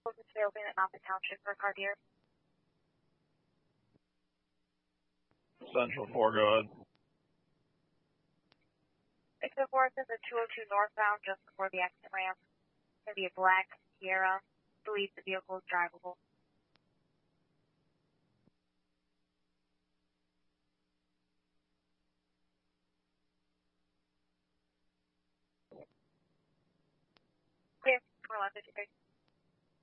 closest available in Mountain Township for Cartier. Central 4, go ahead. 604 is a 202 northbound just before the exit ramp. It's going to be a black Sierra. I believe the vehicle is drivable. Clear. 41153.